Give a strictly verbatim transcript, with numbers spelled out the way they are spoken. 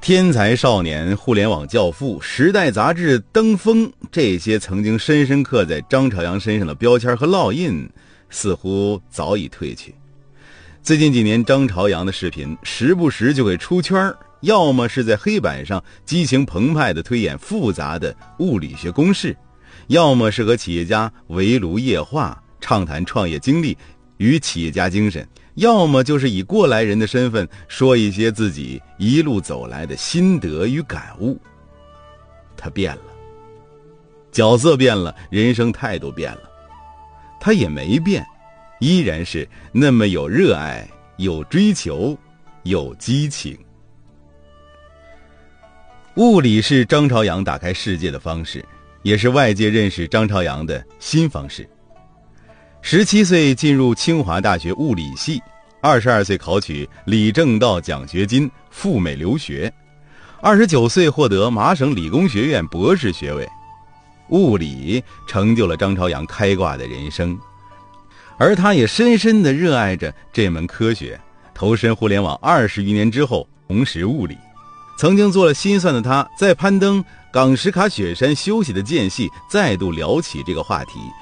天才少年、互联网教父、时代杂志登峰，这些曾经深深刻在张朝阳身上的标签和烙印似乎早已褪去。最近几年张朝阳的视频时不时就会出圈，要么是在黑板上激情澎湃地推演复杂的物理学公式，要么是和企业家围炉夜话，畅谈创业经历与企业家精神，要么就是以过来人的身份说一些自己一路走来的心得与感悟。他变了，角色变了，人生态度变了，他也没变，依然是那么有热爱，有追求，有激情。物理是张朝阳打开世界的方式，也是外界认识张朝阳的新方式。十七岁进入清华大学物理系，二十二岁考取李政道奖学金赴美留学，二十九岁获得麻省理工学院博士学位。物理成就了张朝阳开挂的人生，而他也深深地热爱着这门科学。投身互联网二十余年之后，重拾物理。曾经做了心算的他，在攀登冈什卡雪山休息的间隙，再度聊起这个话题，